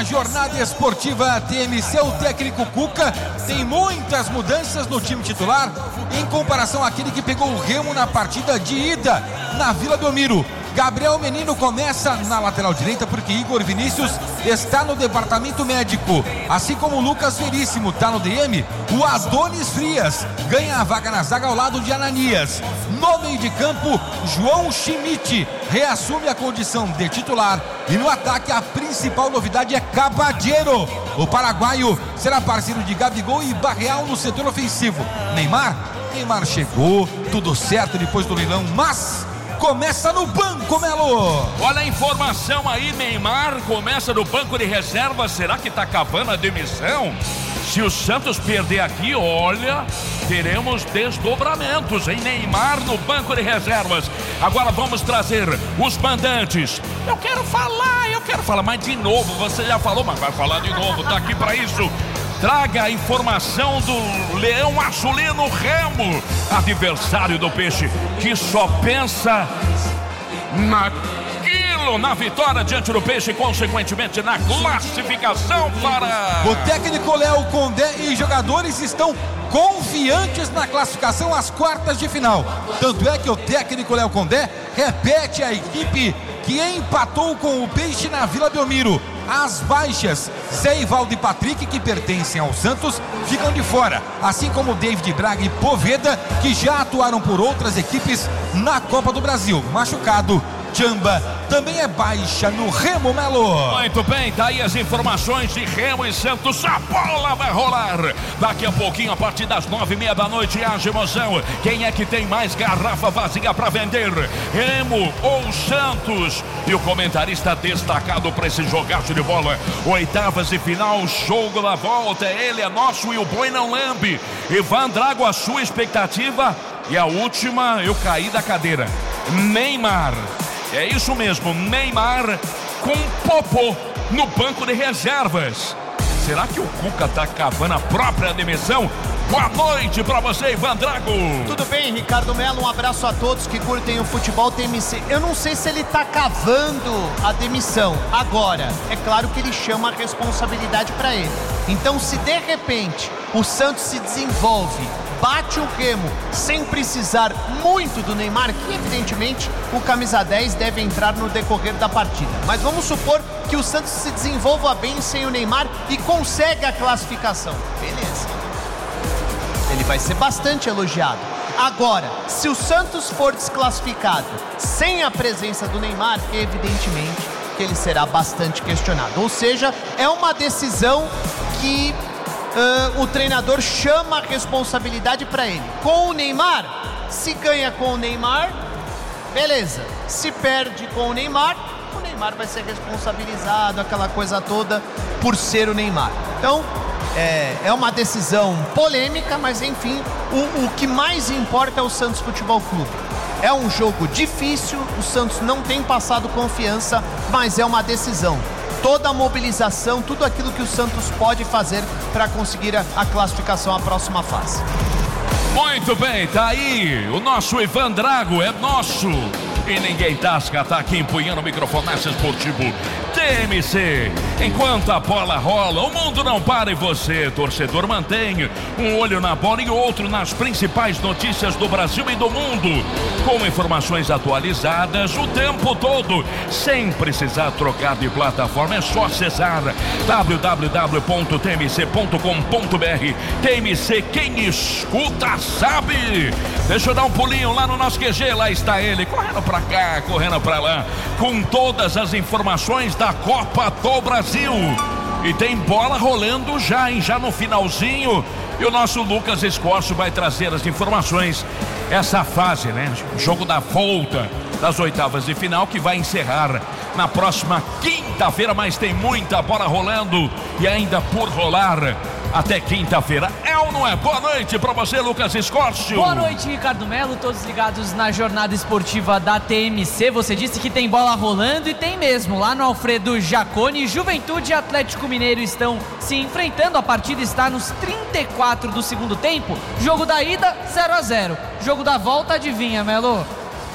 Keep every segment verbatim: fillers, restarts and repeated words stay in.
Jornada esportiva T M C, o técnico Cuca tem muitas mudanças no time titular em comparação àquele que pegou o Remo na partida de ida na Vila Belmiro. Gabriel Menino começa na lateral direita porque Igor Vinícius está no departamento médico, assim como o Lucas Veríssimo está no D M. O Adonis Frias ganha a vaga na zaga ao lado de Ananias. No meio de campo, João Schmidt reassume a condição de titular, e no ataque a principal novidade é Caballero. O paraguaio será parceiro de Gabigol e Barreal no setor ofensivo. Neymar, Neymar chegou, tudo certo depois do leilão, mas começa no banco, Melo. Olha a informação aí, Neymar começa no banco de reserva. Será que tá cavando a demissão? Se o Santos perder aqui, olha, teremos desdobramentos, hein? Neymar no banco de reservas. Agora vamos trazer os mandantes. Eu quero falar, eu quero falar, mas de novo, você já falou, mas vai falar de novo, tá aqui para isso. Traga a informação do Leão Azulino Remo, adversário do Peixe, que só pensa naquilo, na vitória diante do Peixe e consequentemente na classificação para... O técnico Léo Condé e jogadores estão confiantes na classificação às quartas de final. Tanto é que o técnico Léo Condé repete a equipe que empatou com o Peixe na Vila Belmiro. As baixas, Zé Ivaldo e Patrick, que pertencem ao Santos, ficam de fora, assim como David Braga e Poveda, que já atuaram por outras equipes na Copa do Brasil. Machucado, Tchamba também é baixa no Remo, Melo. Muito bem, tá aí as informações de Remo e Santos. A bola vai rolar daqui a pouquinho, a partir das nove e meia da noite. Haja emoção. Quem é que tem mais garrafa vazia para vender? Remo ou Santos? E o comentarista destacado para esse jogaço de bola. Oitavas de final, jogo da volta. Ele é nosso e o boi não lambe. Ivan Drago, a sua expectativa? E a última, eu caí da cadeira. Neymar. É isso mesmo, Neymar com popô no banco de reservas. Será que o Cuca tá cavando a própria demissão? Boa noite pra você, Ivan Drago. Tudo bem, Ricardo Melo? Um abraço a todos que curtem o futebol T M C. Eu não sei se ele tá cavando a demissão. Agora, é claro que ele chama a responsabilidade pra ele. Então, se de repente o Santos se desenvolve, bate o Remo sem precisar muito do Neymar, que evidentemente o camisa dez deve entrar no decorrer da partida. Mas vamos supor que o Santos se desenvolva bem sem o Neymar e consegue a classificação. Beleza. Ele vai ser bastante elogiado. Agora, se o Santos for desclassificado sem a presença do Neymar, evidentemente que ele será bastante questionado. Ou seja, é uma decisão que Uh, o treinador chama a responsabilidade para ele. Com o Neymar, se ganha com o Neymar, beleza. Se perde com o Neymar, o Neymar vai ser responsabilizado, aquela coisa toda, por ser o Neymar. Então, é, é uma decisão polêmica, mas enfim, o, o que mais importa é o Santos Futebol Clube. É um jogo difícil, o Santos não tem passado confiança, mas é uma decisão. Toda a mobilização, tudo aquilo que o Santos pode fazer para conseguir a, a classificação à próxima fase. Muito bem, tá aí o nosso Ivan Drago, é nosso. E ninguém tasca, tá aqui empunhando o microfone esportivo T M C. Enquanto a bola rola, o mundo não para e você, torcedor, mantém um olho na bola e outro nas principais notícias do Brasil e do mundo, com informações atualizadas o tempo todo, sem precisar trocar de plataforma. É só acessar w w w ponto t m c ponto com ponto b r. T M C, quem escuta sabe. Deixa eu dar um pulinho lá no nosso Q G, lá está ele, correndo pra cá, correndo pra lá, com todas as informações da Copa do Brasil. E tem bola rolando já, hein? Já no finalzinho. E o nosso Lucas Escorcio vai trazer as informações. Essa fase, né? Jogo da volta das oitavas de final, que vai encerrar na próxima quinta-feira, mas tem muita bola rolando e ainda por rolar até quinta-feira. É ou não é? Boa noite pra você, Lucas Escorcio. Boa noite, Ricardo Melo, todos ligados na jornada esportiva da T M C. Você disse que tem bola rolando e tem mesmo. Lá no Alfredo Jaconi, Juventude e Atlético Mineiro estão se enfrentando. A partida está nos trinta e quatro do segundo tempo. Jogo da ida, zero a zero. Jogo da volta, adivinha, Melo?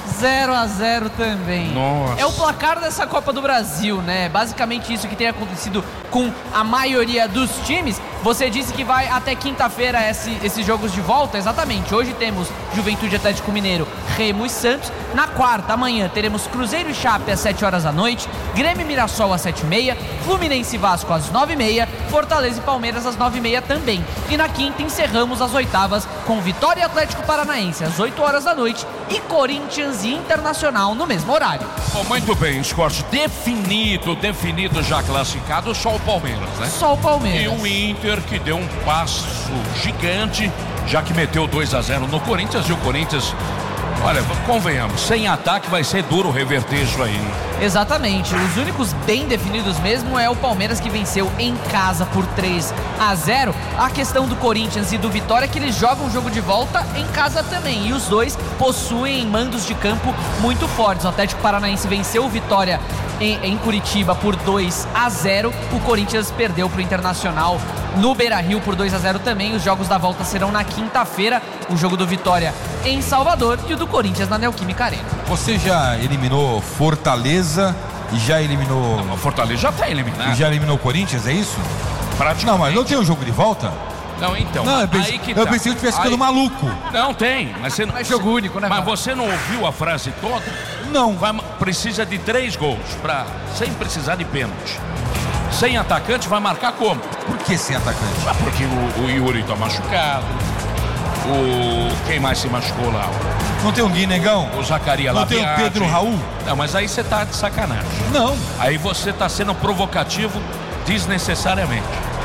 zero a zero também. Nossa. É o placar dessa Copa do Brasil, né? Basicamente isso que tem acontecido com a maioria dos times. Você disse que vai até quinta-feira esse, esses jogos de volta. Exatamente. Hoje temos Juventude Atlético Mineiro, Remo e Santos. Na quarta, amanhã, teremos Cruzeiro e Chape às sete horas da noite, Grêmio e Mirassol às sete e meia, Fluminense e Vasco às nove e meia, Fortaleza e Palmeiras às nove e meia também. E na quinta encerramos as oitavas com Vitória e Atlético Paranaense às oito horas da noite e Corinthians e Internacional no mesmo horário. Oh, muito bem, Scott, definido, definido já classificado, só o Palmeiras, né? Só o Palmeiras. E o Inter que deu um passo gigante, já que meteu dois a zero no Corinthians, e o Corinthians, olha, convenhamos, sem ataque vai ser duro reverter isso aí. Exatamente, os únicos bem definidos mesmo é o Palmeiras, que venceu em casa por três a zero. A questão do Corinthians e do Vitória é que eles jogam o jogo de volta em casa também, e os dois possuem mandos de campo muito fortes. O Atlético Paranaense venceu o Vitória em, em Curitiba por dois a zero, o Corinthians perdeu para o Internacional no Beira-Rio por dois a zero também. Os jogos da volta serão na quinta-feira, o jogo do Vitória em Salvador e o do Corinthians na Neoquímica Arena. Você já eliminou Fortaleza e já eliminou... Não, o Fortaleza já está eliminado. Já eliminou o Corinthians, é isso? Praticamente. Não, mas não tem um jogo de volta? Não, então, não, eu pensei, aí que eu tá. pensei que eu tivesse ficando aí... maluco. Não, tem, mas você não... É jogo único, né? Mas você não ouviu a frase toda? Não. Vai, precisa de três gols, pra, sem precisar de pênalti. Sem atacante vai marcar como? Por que sem atacante? Ah, porque o, o Yuri tá machucado. O... Quem mais se machucou lá? Não tem um Gui Negão? O Zacaria Não tem o Pedro Raul? Não, mas aí você tá de sacanagem. Não. Aí você tá sendo provocativo desnecessariamente.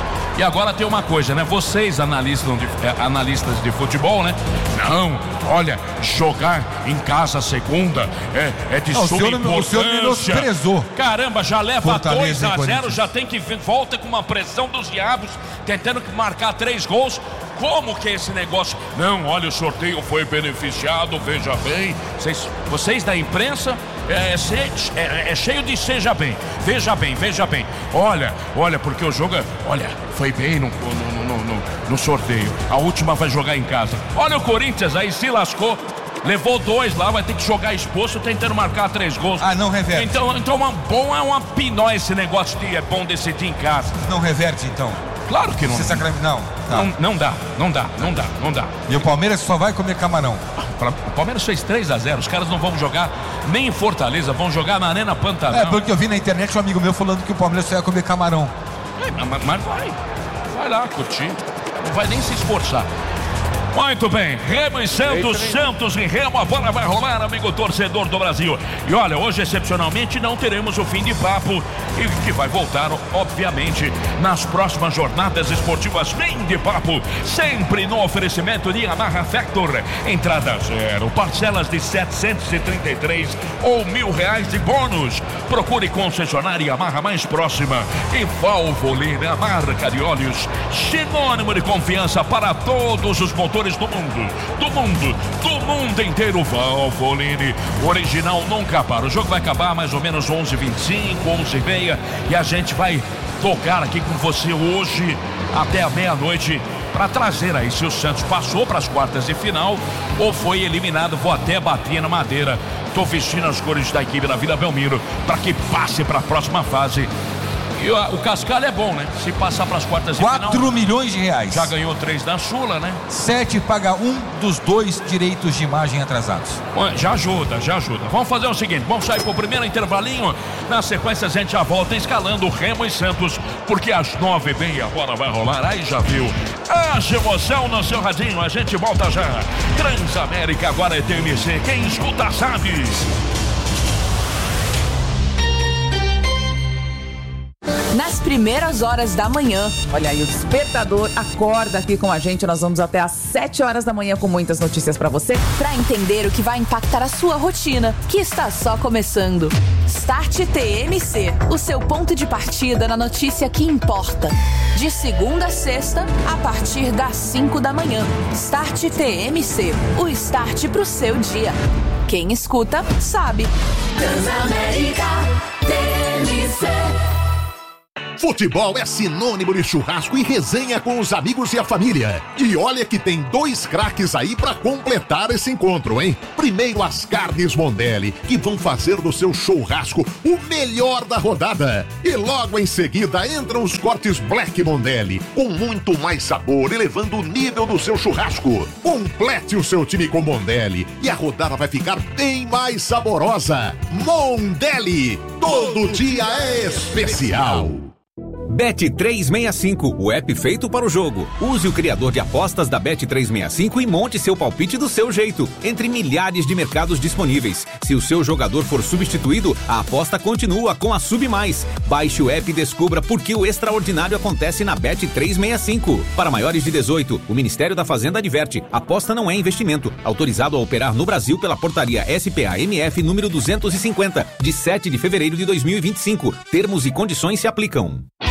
E agora tem uma coisa, né? Vocês, analistas de, eh, analistas de futebol, né? Não, olha, jogar em casa segunda é, é de não, suma o senhor, o senhor menosprezou. Caramba, já leva dois a zero, já tem que vir, volta com uma pressão dos diabos, tentando marcar três gols. Como que é esse negócio? Não, olha, o sorteio foi beneficiado, veja bem. Vocês, vocês da imprensa é, é, é cheio de seja bem, veja bem, veja bem. Olha, olha, porque o jogo, olha, foi bem no, no, no, no, no sorteio. A última vai jogar em casa. Olha o Corinthians aí, se lascou. Levou dois lá, vai ter que jogar exposto, tentando marcar três gols. Ah, não reverte. Então, então uma, bom é uma pinó esse negócio de é bom decidir em casa. Não reverte, então? Claro que não. Você sacra... Não, tá. não. Não dá, não dá, não dá, não dá. E o Palmeiras só vai comer camarão. O Palmeiras fez três a zero, os caras não vão jogar nem em Fortaleza, vão jogar na Arena Pantanal. É, porque eu vi na internet um amigo meu falando que o Palmeiras só ia comer camarão. É, mas, mas vai, vai lá curtir, não vai nem se esforçar. Muito bem, Remo e Santos, Santos e Remo, a bola vai rolar, amigo torcedor do Brasil. E olha, hoje excepcionalmente não teremos o fim de papo, e que vai voltar, obviamente, nas próximas jornadas esportivas. Fim de papo, sempre no oferecimento de Yamaha Factor. Entrada zero, parcelas de setecentos e trinta e três ou mil reais de bônus. Procure concessionária Yamaha mais próxima. E Valvoline, a marca de óleos, sinônimo de confiança para todos os motores do mundo, do mundo, do mundo inteiro. Valvoline, original nunca para. O jogo vai acabar mais ou menos onze e vinte e cinco, onze e meia, e a gente vai tocar aqui com você hoje até a meia-noite para trazer aí se o Santos passou para as quartas de final ou foi eliminado. Vou até bater na madeira. Tô vestindo as cores da equipe da Vila Belmiro para que passe para a próxima fase. E o, o cascalho é bom, né? Se passar para as quartas de final. quatro milhões de reais. Já ganhou três da Sula, né? sete paga um dos dois direitos de imagem atrasados. Bom, já ajuda, já ajuda. Vamos fazer o seguinte, vamos sair pro primeiro intervalinho. Na sequência a gente já volta escalando Remo e Santos, porque às nove e meia a bola vai rolar. Aí já viu. Haja emoção no seu radinho, a gente volta já. Transamérica agora é T M C, quem escuta sabe. Nas primeiras horas da manhã. Olha aí, o despertador acorda aqui com a gente. Nós vamos até às sete horas da manhã com muitas notícias pra você. Pra entender o que vai impactar a sua rotina, que está só começando. Start T M C, o seu ponto de partida na notícia que importa. De segunda a sexta, a partir das cinco da manhã. Start T M C, o start pro seu dia. Quem escuta, sabe. Transamérica T M C. Futebol é sinônimo de churrasco e resenha com os amigos e a família. E olha que tem dois craques aí pra completar esse encontro, hein? Primeiro as carnes Mondelli, que vão fazer do seu churrasco o melhor da rodada. E logo em seguida entram os cortes Black Mondelli, com muito mais sabor, elevando o nível do seu churrasco. Complete o seu time com Mondelli e a rodada vai ficar bem mais saborosa. Mondelli, todo dia é especial. Bet trezentos e sessenta e cinco, o app feito para o jogo. Use o criador de apostas da Bet trezentos e sessenta e cinco e monte seu palpite do seu jeito, entre milhares de mercados disponíveis. Se o seu jogador for substituído, a aposta continua com a Sub Mais. Baixe o app e descubra por que o extraordinário acontece na Bet trezentos e sessenta e cinco. Para maiores de dezoito, o Ministério da Fazenda adverte: aposta não é investimento. Autorizado a operar no Brasil pela portaria S P A M F número duzentos e cinquenta, de sete de fevereiro de dois mil e vinte e cinco. Termos e condições se aplicam.